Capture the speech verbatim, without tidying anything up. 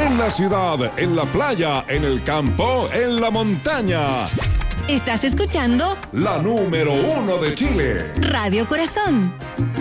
En la ciudad, en la playa, en el campo, en la montaña. ¿Estás escuchando? La número uno de Chile. Radio Corazón.